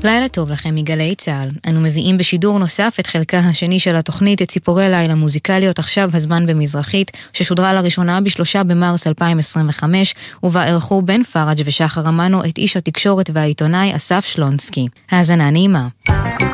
לילה טוב לכם מגלי צהל. אנו מביאים בשידור נוסף את חלקה השני של התוכנית, את ציפורי לילה מוזיקליות, עכשיו הזמן במזרחית, ששודרה לראשונה ב3 במרס 2025, ובה ערכו בן פרג' ושחר אמנו את איש התקשורת והעיתונאי אסף שלונסקי. האזנה נעימה.